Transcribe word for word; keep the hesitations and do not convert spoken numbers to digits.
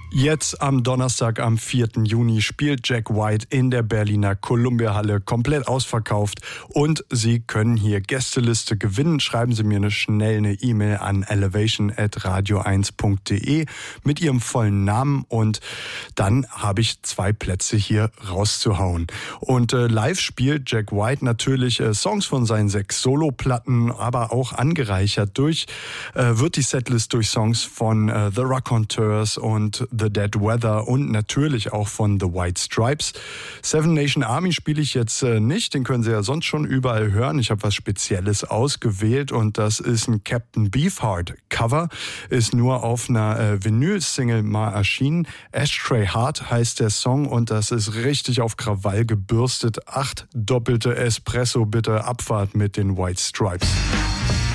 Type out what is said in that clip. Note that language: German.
Jetzt am Donnerstag, am vierten Juni, spielt Jack White in der Berliner Columbia-Halle, komplett ausverkauft. Und Sie können hier Gästeliste gewinnen. Schreiben Sie mir eine schnell eine E-Mail an elevation at radio eins punkt de mit Ihrem vollen Namen und dann habe ich zwei Plätze hier rauszuhauen. Und äh, live spielt Jack White natürlich äh, Songs von seinen sechs Soloplatten, aber auch angereichert durch, äh, wird die Setlist durch Songs von äh, The Raconteurs und The Dead Weather und natürlich auch von The White Stripes. Seven Nation Army spiele ich jetzt äh, nicht, den können Sie ja sonst schon überall hören. Ich habe was Spezielles ausgewählt und das ist ein Captain Beefheart Cover, ist nur auf einer äh, Vinyl-Single mal erschienen. Ashtray Heart heißt der Song und das ist richtig auf Krawall gebürstet. Acht doppelte Espresso bitte, Abfahrt mit den White Stripes.